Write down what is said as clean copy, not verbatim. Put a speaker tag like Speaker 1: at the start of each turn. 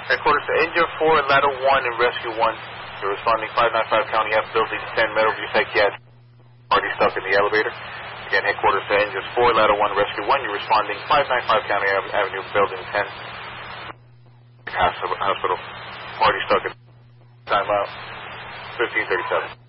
Speaker 1: Headquarters to Engine 4 and Ladder 1 and Rescue 1. You're responding 595 County Ave, Building 10, Meadowview Psychiatric. Party stuck in the elevator. Again, headquarters to Engines 4, Ladder 1, Rescue 1. You're responding 595 County Avenue, Building 10. Hospital. Party stuck in time out. 1537.